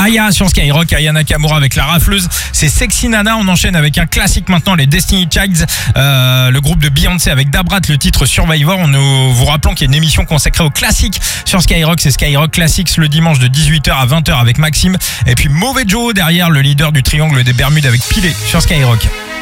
Aya sur Skyrock, Aya Nakamura avec la rafleuse, c'est Sexy Nana. On enchaîne avec un classique maintenant, les Destiny Childs, le groupe de Beyoncé avec Dabrat, le titre Survivor. Nous vous rappelons qu'il y a une émission consacrée aux classiques sur Skyrock, c'est Skyrock Classics le dimanche de 18h à 20h avec Maxime. Et puis Mauvais Joe derrière, le leader du triangle des Bermudes avec Pilé sur Skyrock.